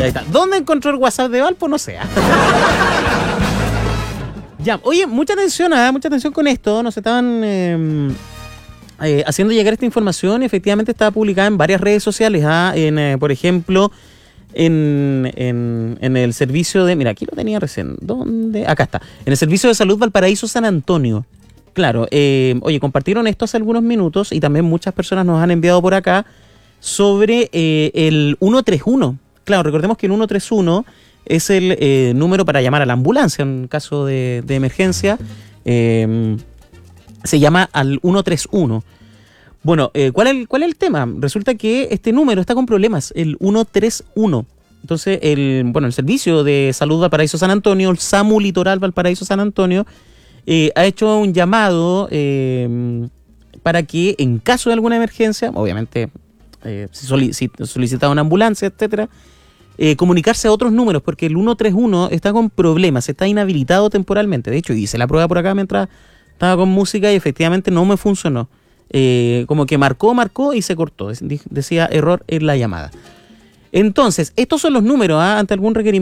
ahí está. ¿Dónde encontró el WhatsApp de Valpo? No sé. Ya, oye, mucha atención con esto. Nos estaban haciendo llegar esta información. Efectivamente estaba publicada en varias redes sociales. Por ejemplo, en el servicio de... Mira, aquí lo tenía recién. ¿Dónde? Acá está. En el servicio de salud Valparaíso San Antonio. Claro, oye, compartieron esto hace algunos minutos y también muchas personas nos han enviado por acá sobre el 131. Claro, recordemos que el 131 es el número para llamar a la ambulancia en caso de emergencia. Se llama al 131. Bueno, ¿cuál es el tema? Resulta que este número está con problemas, el 131. Entonces, el Servicio de Salud Valparaíso San Antonio, el SAMU Litoral Valparaíso San Antonio, ha hecho un llamado para que en caso de alguna emergencia, obviamente si solicita una ambulancia, etcétera, comunicarse a otros números, porque el 131 está con problemas, está inhabilitado temporalmente. De hecho, hice la prueba por acá mientras estaba con música y efectivamente no me funcionó. Como que marcó y se cortó. Decía error en la llamada. Entonces, estos son los números ante algún requerimiento.